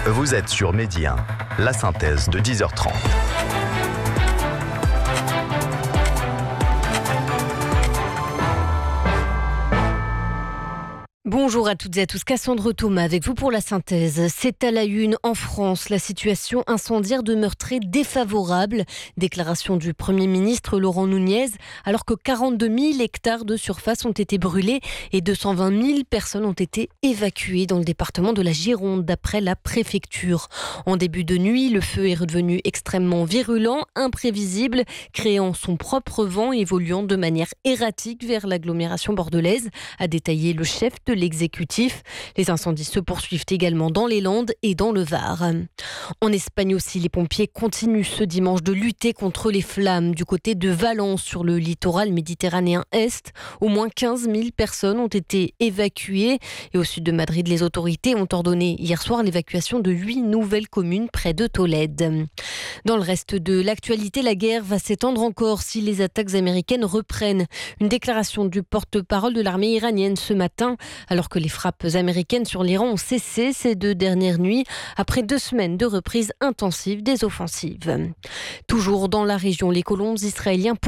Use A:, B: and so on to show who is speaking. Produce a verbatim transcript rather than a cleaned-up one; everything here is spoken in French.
A: Vous êtes sur Midi un, la synthèse de dix heures trente.
B: Bonjour à toutes et à tous, Cassandre Thomas avec vous pour la synthèse. C'est à la une en France, la situation incendiaire demeure très défavorable. Déclaration du Premier ministre Laurent Nunez, alors que quarante-deux mille hectares de surface ont été brûlés et deux cent vingt mille personnes ont été évacuées dans le département de la Gironde, d'après la préfecture. En début de nuit, le feu est redevenu extrêmement virulent, imprévisible, créant son propre vent et évoluant de manière erratique vers l'agglomération bordelaise, a détaillé le chef de l'exécutif. Les incendies se poursuivent également dans les Landes et dans le Var. En Espagne aussi, les pompiers continuent ce dimanche de lutter contre les flammes. Du côté de Valence, sur le littoral méditerranéen est, au moins quinze mille personnes ont été évacuées. Et au sud de Madrid, les autorités ont ordonné hier soir l'évacuation de huit nouvelles communes près de Tolède. Dans le reste de l'actualité, la guerre va s'étendre encore si les attaques américaines reprennent. Une déclaration du porte-parole de l'armée iranienne ce matin, alors que les frappes américaines sur l'Iran ont cessé ces deux dernières nuits, après deux semaines de reprise intensive des offensives. Toujours dans la région, les colons israéliens